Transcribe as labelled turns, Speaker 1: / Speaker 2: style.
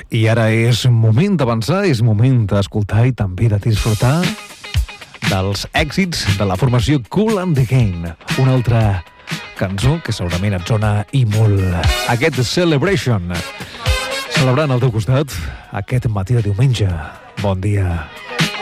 Speaker 1: I ara és moment d'avançar, és moment d'escoltar i també de disfrutar dels èxits de la formació Kool and the Gang. Una altra cançó que segurament et sona i molt. Aquest Celebration. Celebrant al teu costat aquest matí de diumenge. Bon dia.